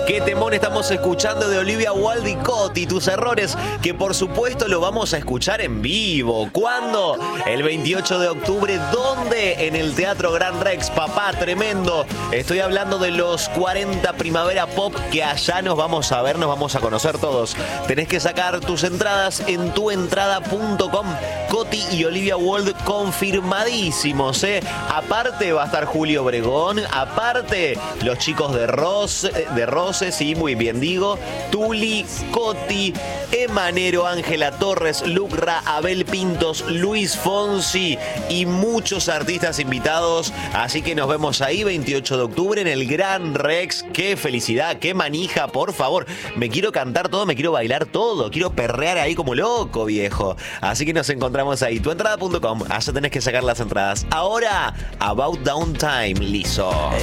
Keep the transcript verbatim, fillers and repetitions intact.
Qué temón estamos escuchando de Olivia Wilde y Coti, Tus Errores, que por supuesto lo vamos a escuchar en vivo. ¿Cuándo? El veintiocho de octubre. ¿Dónde? En el Teatro Gran Rex. Papá, tremendo. Estoy hablando de los cuarenta Primavera Pop, que allá nos vamos a ver, nos vamos a conocer todos. Tenés que sacar tus entradas en tuentrada punto com. Coti y Olivia Wilde confirmadísimos, ¿eh? Aparte va a estar Julio Obregón, aparte los chicos de Rose, de Rose, sí, muy bien digo, Tuli, Coti, Emanero, Ángela Torres, Lucra, Abel Pintos, Luis Fonsi y muchos artistas invitados. Así que nos vemos ahí veintiocho de octubre en el Gran Rex. Qué felicidad, qué manija, por favor. Me quiero cantar todo, me quiero bailar todo, quiero perrear ahí como loco, viejo. Así que nos encontramos ahí, tuentrada punto com. Allá tenés que sacar las entradas. Ahora, About Downtime, liso.